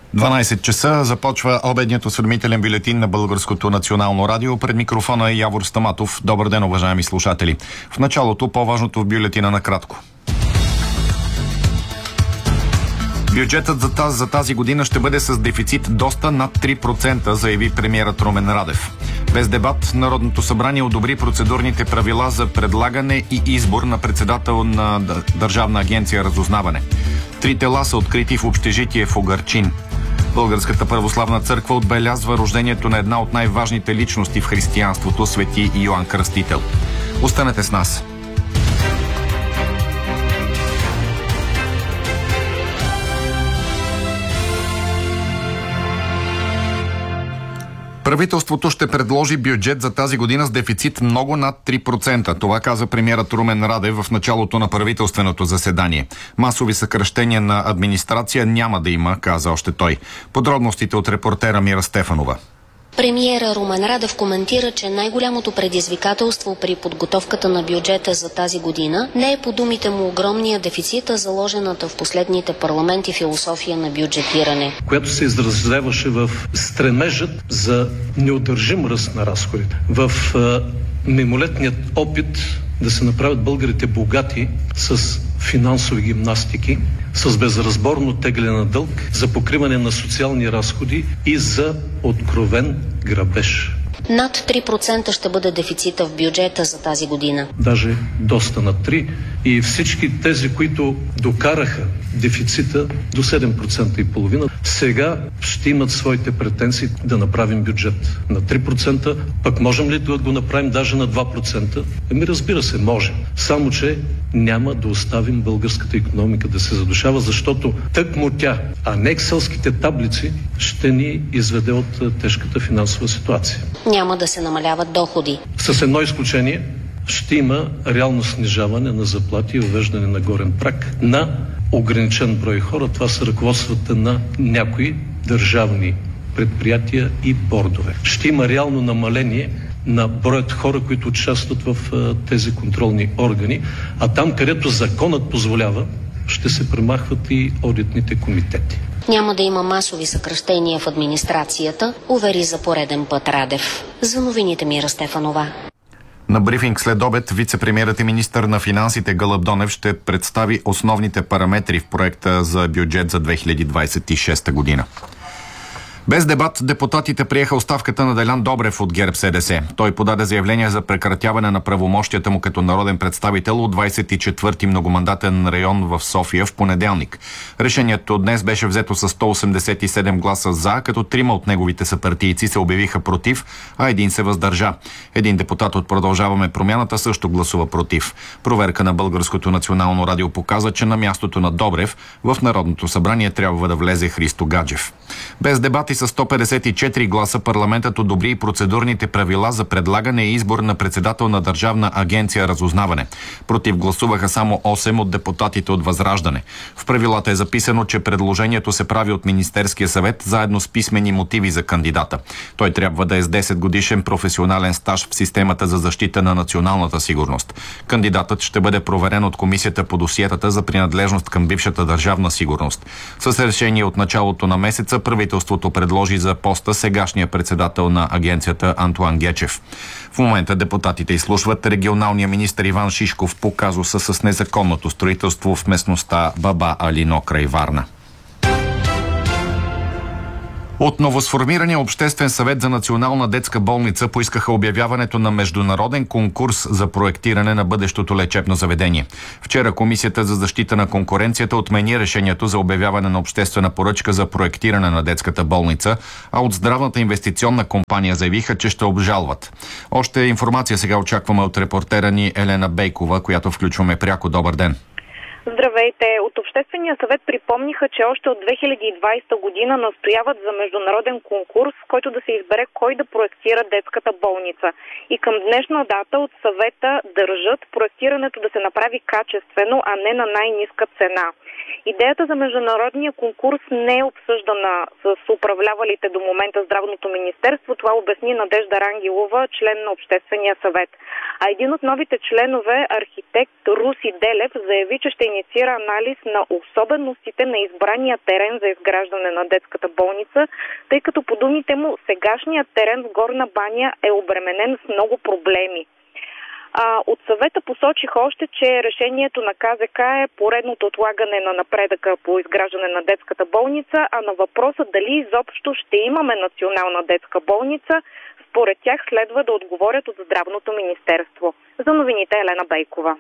12 часа започва обедният осведомителен бюлетин на Българското национално радио. Пред микрофона е Явор Стаматов. Добър ден, уважаеми слушатели. В началото по-важното в бюлетина накратко. Бюджетът за тази година ще бъде с дефицит доста над 3%, заяви премиерът Румен Радев. Без дебат Народното събрание одобри процедурните правила за предлагане и избор на председател на Държавна агенция разузнаване. 3 тела са открити в общежитие в Угърчин. Българската православна църква отбелязва рождението на една от най-важните личности в християнството, свети Йоан Кръстител. Останете с нас. Правителството ще предложи бюджет за тази година с дефицит много над 3%. Това каза премиерът Румен Радев в началото на правителственото заседание. Масови съкращения на администрация няма да има, каза още той. Подробностите от репортера Мира Стефанова. Премиера Румен Радев коментира, че най-голямото предизвикателство при подготовката на бюджета за тази година не е по думите му огромния дефицит, а заложената в последните парламенти философия на бюджетиране, която се изразяваше в стремежът за неудържим ръст на разходите, в мимолетният опит да се направят българите богати с финансови гимнастики, с безразборно тегляне на дълг, за покриване на социални разходи и за откровен грабеж. Над 3% ще бъде дефицита в бюджета за тази година. Даже доста над 3%. И всички тези, които докараха дефицита до 7,5%, сега ще имат своите претенции да направим бюджет на 3%. Пък можем ли да го направим даже на 2%? Разбира се, можем. Само, че няма да оставим българската икономика да се задушава, защото тъкмо тя, а не екселските таблици, ще ни изведе от тежката финансова ситуация. Няма да се намаляват доходи. С едно изключение, ще има реално снижаване на заплати и въвеждане на горен праг на ограничен брой хора. Това са ръководствата на някои държавни предприятия и бордове. Ще има реално намаление на броят хора, които участват в тези контролни органи, а там, където законът позволява, ще се премахват и одитните комитети. Няма да има масови съкращения в администрацията, увери за пореден път Радев. За новините Мира Стефанова. На брифинг след обед вице-премиерът и министър на финансите Гълъб Донев ще представи основните параметри в проекта за бюджет за 2026 година. Без дебат депутатите приеха оставката на Делян Добрев от ГЕРБ-СДС. Той подаде заявление за прекратяване на правомощията му като народен представител от 24-ти многомандатен район в София в понеделник. Решението днес беше взето с 187 гласа за, като 3 от неговите съпартийци се обявиха против, а един се въздържа. Един депутат от Продължаваме промяната също гласува против. Проверка на Българското национално радио показа, че на мястото на Добрев в Народното събрание трябва да влезе Христо Гаджев. Без дебати с 154 гласа парламентът одобри процедурните правила за предлагане и избор на председател на Държавна агенция разузнаване. Против гласуваха само 8 от депутатите от Възраждане. В правилата е записано, че предложението се прави от Министерския съвет заедно с писмени мотиви за кандидата. Той трябва да е с 10 годишен професионален стаж в системата за защита на националната сигурност. Кандидатът ще бъде проверен от Комисията по досиетата за принадлежност към бившата държавна сигурност. С решение от началото на месеца правителството предложи за поста сегашния председател на агенцията Антоан Гечев. В момента депутатите изслушват регионалния министър Иван Шишков по казуса с незаконното строителство в местността Баба Алино край Варна. От новосформирания Обществен съвет за национална детска болница поискаха обявяването на международен конкурс за проектиране на бъдещото лечебно заведение. Вчера Комисията за защита на конкуренцията отмени решението за обявяване на обществена поръчка за проектиране на детската болница, а от здравната инвестиционна компания заявиха, че ще обжалват. Още информация сега очакваме от репортера ни Елена Бейкова, която включваме пряко. Добър ден! Здравейте! От Обществения съвет припомниха, че още от 2020 година настояват за международен конкурс, в който да се избере кой да проектира детската болница. И към днешна дата от съвета държат проектирането да се направи качествено, а не на най-ниска цена. Идеята за международния конкурс не е обсъждана с управлявалите до момента Здравното министерство. Това обясни Надежда Рангелова, член на Обществения съвет. А един от новите членове, архитект Руси Делев, заяви, че ще инициира анализ на особеностите на избрания терен за изграждане на детската болница, тъй като по думите му сегашният терен в Горна баня е обременен с много проблеми. От съвета посочих още, че решението на КЗК е поредното отлагане на напредъка по изграждане на детската болница, а на въпроса дали изобщо ще имаме национална детска болница, според тях следва да отговорят от Здравното министерство. За новините Елена Бейкова.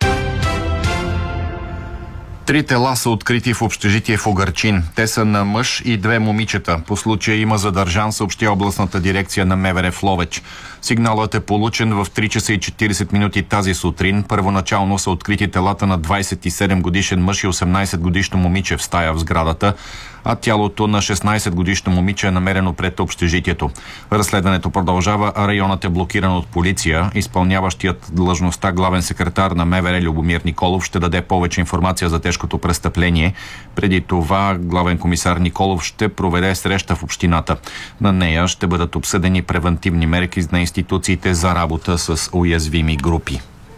3 тела са открити в общежитие в Угърчин. Те са на мъж и 2 момичета. По случая има задържан, съобщи областната дирекция на МВР в Ловеч. Сигналът е получен в 3 часа и 40 минути тази сутрин. Първоначално са открити телата на 27 годишен мъж и 18 годишно момиче в стая в сградата, а тялото на 16 годишно момиче е намерено пред общежитието. Разследването продължава, а районът е блокиран от полиция. Изпълняващият длъжността главен секретар на МВР Любомир Николов ще даде повече информация за тежкото престъпление. Преди това главен комисар Николов ще проведе среща в общината. На нея ще бъдат обсъдени превентивни мерки на институциите за работа с уязвими групи.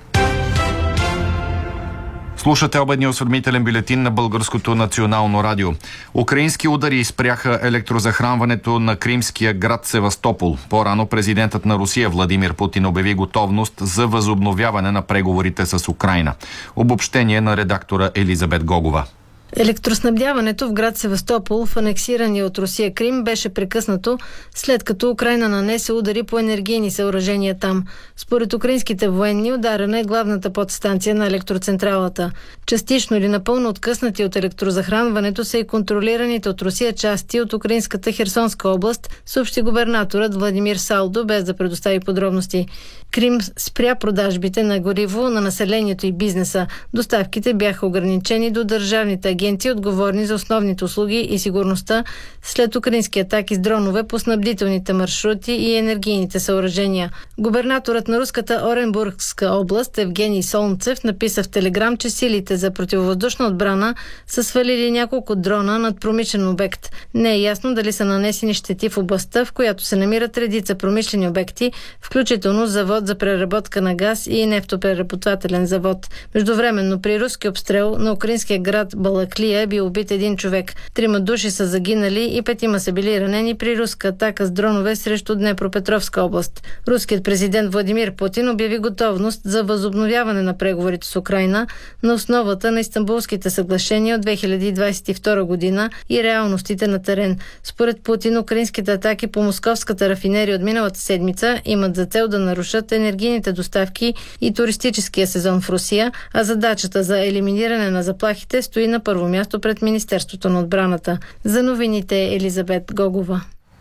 Слушате обедния осведомителен бюлетин на Българското национално радио. Украински удари спряха електрозахранването на кримския град Севастопол. По-рано президентът на Русия Владимир Путин обяви готовност за възобновяване на преговорите с Украйна. Обобщение на редактора Елизабет Гогова. Електроснабдяването в град Севастопол в анексирания от Русия Крим беше прекъснато, след като Украйна нанесе удари по енергийни съоръжения там. Според украинските военни, ударена е главната подстанция на електроцентралата. Частично или напълно откъснати от електрозахранването са и контролираните от Русия части от украинската Херсонска област, съобщи губернаторът Владимир Салдо, без да предостави подробности. Крим спря продажбите на гориво на населението и бизнеса. Доставките бяха ограничени до държавните агенции, отговорни за основните услуги и сигурността, след украински атаки с дронове по снабдителните маршрути и енергийните съоръжения. Губернаторът на руската Оренбургска област Евгений Солнцев написа в Телеграм, че силите за противовъздушна отбрана са свалили няколко дрона над промишлен обект. Не е ясно дали са нанесени щети в областта, в която се намират редица промишлени обекти, включително завод за преработка на газ и нефтопреработвателен завод. Междувременно при руски обстрел на украинския град Балаклия е бил убит 1 човек. 3 души са загинали и 5 са били ранени при руска атака с дронове срещу Днепропетровска област. Руският президент Владимир Путин обяви готовност за възобновяване на преговорите с Украйна на основата на Истанбулските съглашения от 2022 година и реалностите на терен. Според Путин, украинските атаки по московската рафинерия от миналата седмица имат за цел да нарушат енергийните доставки и туристическия сезон в Русия, а задачата за елиминиране на заплахите стои на първо място пред Министерството на отбраната. За новините Елизабет Гогова.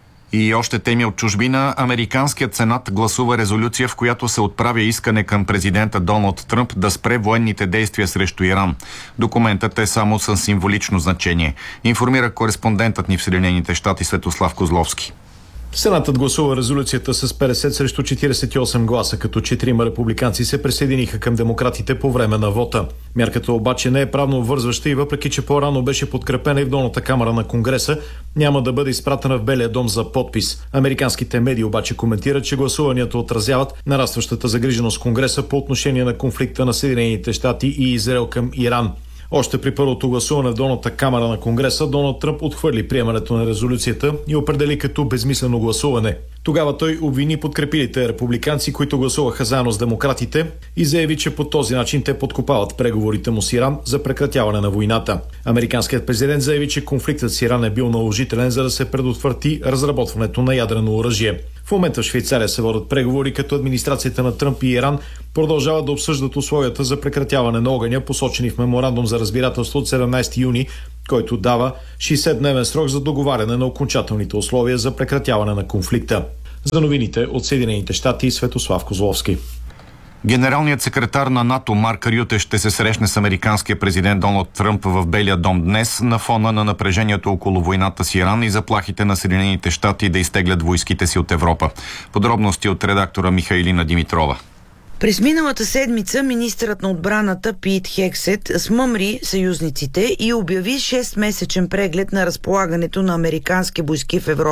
И още теми от чужбина. Американският сенат гласува резолюция, в която се отправя искане към президента Доналд Тръмп да спре военните действия срещу Иран. Документът е само с символично значение. Информира кореспондентът ни в Съединените щати Светослав Козловски. Сенатът гласува резолюцията с 50 срещу 48 гласа, като 4 републиканци се присъединиха към демократите по време на вота. Мярката обаче не е правно обвързваща и въпреки, че по-рано беше подкрепена и в долната камара на Конгреса, няма да бъде изпратена в Белия дом за подпис. Американските медии обаче коментират, че гласуванията отразяват нарастващата загриженост в Конгреса по отношение на конфликта на Съединените щати и Израел към Иран. Още при първото гласуване в долната камара на Конгреса, Доналд Тръмп отхвърли приемането на резолюцията и определи като безмислено гласуване. Тогава той обвини подкрепилите републиканци, които гласуваха заедно с демократите, и заяви, че по този начин те подкопават преговорите му с Иран за прекратяване на войната. Американският президент заяви, че конфликтът с Иран е бил наложителен, за да се предотврати разработването на ядрено оръжие. В момента в Швейцария се водят преговори, като администрацията на Тръмп и Иран продължават да обсъждат условията за прекратяване на огъня, посочени в меморандум за разбирателство от 17 юни, който дава 60-дневен срок за договаряне на окончателните условия за прекратяване на конфликта. За новините от Съединените щати Светослав Козловски. Генералният секретар на НАТО Марк Рюте ще се срещне с американския президент Доналд Тръмп в Белия дом днес на фона на напрежението около войната с Иран и заплахите на Съединените щати да изтеглят войските си от Европа. Подробности от редактора Михайлина Димитрова. През миналата седмица министърът на отбраната Пит Хексет смъмри съюзниците и обяви 6-месечен преглед на разполагането на американски войски в Европа.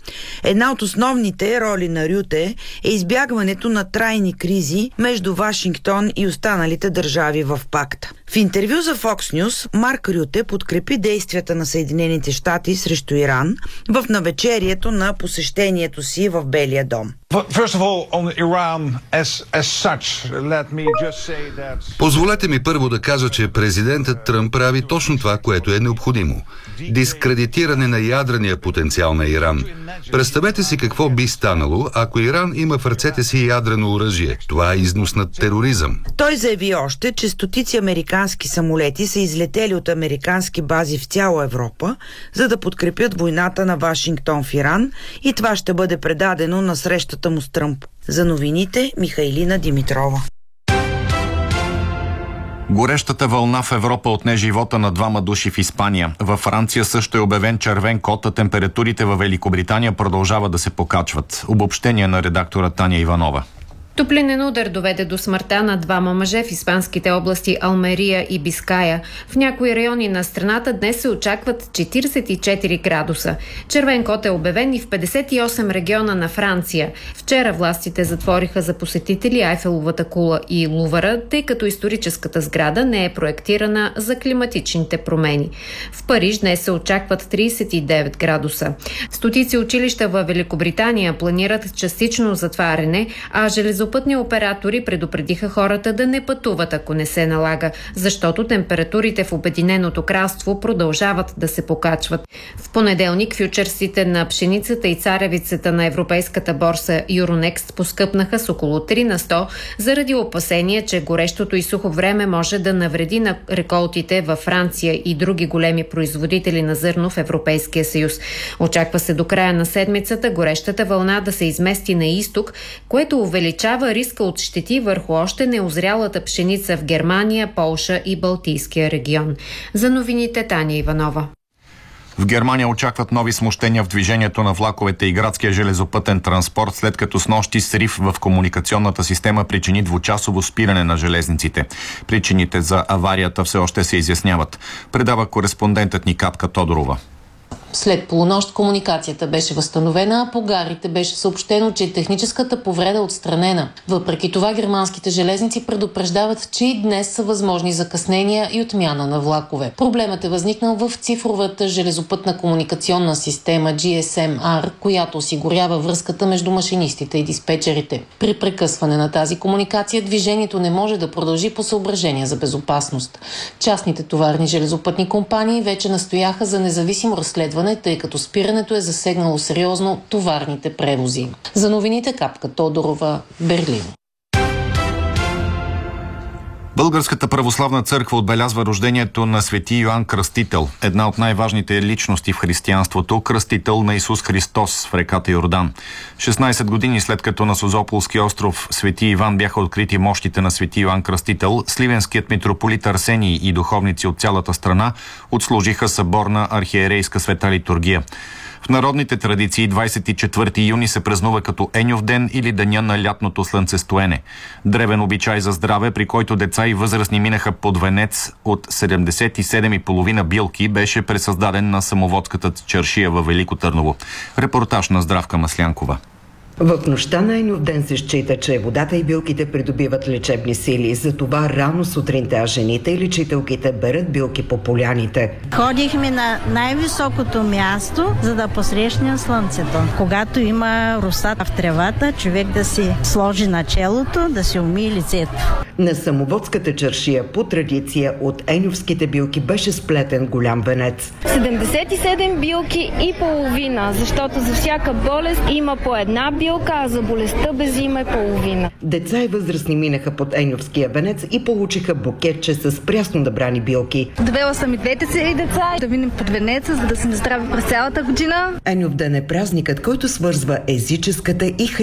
Една от основните роли на Рюте е избягването на трайни кризи между Вашингтон и останалите държави в пакта. В интервю за Fox News Марк Рюте подкрепи действията на Съединените щати срещу Иран в навечерието на посещението си в Белия дом. Позволете ми първо да кажа, че президентът Тръмп прави точно това, което е необходимо. Дискредитиране на ядрения потенциал на Иран. Представете си какво би станало, ако Иран има в ръцете си ядрено оръжие. Това е износ на тероризъм. Той заяви още, че стотици американски самолети са излетели от американски бази в цяла Европа, за да подкрепят войната на Вашингтон в Иран, и това ще бъде предадено на срещата му с Тръмп. За новините Михайлина Димитрова. Горещата вълна в Европа отне живота на 2 души в Испания. Във Франция също е обявен червен код, а температурите във Великобритания продължават да се покачват. Обобщение на редактора Таня Иванова. Топлинен удар доведе до смъртта на 2 мъже в испанските области Алмерия и Биская. В някои райони на страната днес се очакват 44 градуса. Червен код е обявен и в 58 региона на Франция. Вчера властите затвориха за посетители Айфеловата кула и Лувъра, тъй като историческата сграда не е проектирана за климатичните промени. В Париж днес се очакват 39 градуса. Стотици училища във Великобритания планират частично затваряне, а железопътни оператори предупредиха хората да не пътуват, ако не се налага, защото температурите в Обединеното кралство продължават да се покачват. В понеделник фючерсите на пшеницата и царевицата на европейската борса Euronext поскъпнаха с около 3% заради опасение, че горещото и сухо време може да навреди на реколтите във Франция и други големи производители на зърно в Европейския съюз. Очаква се до края на седмицата горещата вълна да се измести на изток, което увеличава риска от щети върху още неозрялата пшеница в Германия, Полша и Балтийския регион. За новините Таня Иванова. В Германия очакват нови смущения в движението на влаковете и градския железопътен транспорт, след като снощи срив в комуникационната система причини двучасово спиране на железниците. Причините за аварията все още се изясняват. Предава кореспондентът ни Капка Тодорова. След полунощ комуникацията беше възстановена, а по гарите беше съобщено, че техническата повреда е отстранена. Въпреки това германските железници предупреждават, че и днес са възможни закъснения и отмяна на влакове. Проблемът е възникнал в цифровата железопътна комуникационна система GSM-R, която осигурява връзката между машинистите и диспетчерите. При прекъсване на тази комуникация движението не може да продължи по съображения за безопасност. Частните товарни железопътни компании вече настояха за независимо разследване, тъй като спирането е засегнало сериозно товарните превози. За новините Капка Тодорова, Берлин. Българската православна църква отбелязва рождението на свети Йоан Кръстител, една от най-важните личности в християнството, кръстител на Исус Христос в реката Йордан. 16 години след като на Созополски остров Свети Иван бяха открити мощите на свети Йоан Кръстител, сливенският митрополит Арсений и духовници от цялата страна отслужиха съборна архиерейска света литургия. В народните традиции 24 юни се празнува като Еньов ден или деня на лятното слънцестоене. Древен обичай за здраве, при който деца и възрастни минаха под венец от 77,5 билки, беше пресъздаден на самоводската чаршия във Велико Търново. Репортаж на Здравка Маслянкова. В нощта на Еньов ден се счита, че водата и билките придобиват лечебни сили. Затова рано сутринта жените и лечителките берат билки по поляните. Ходихме на най-високото място, за да посрещнем слънцето. Когато има роса в тревата, човек да си сложи на челото, да си умие лицето. На самоводската чаршия по традиция от еньовските билки беше сплетен голям венец. 77 билки и половина, защото за всяка болест има по една билка, а за болестта без име половина. Деца и възрастни минаха под еньовския венец и получиха букетче с прясно набрани билки. Довела съм и двете си деца да минем под венеца, за да сме здрави през цялата година. Еньов ден е празникът, който свързва езическата и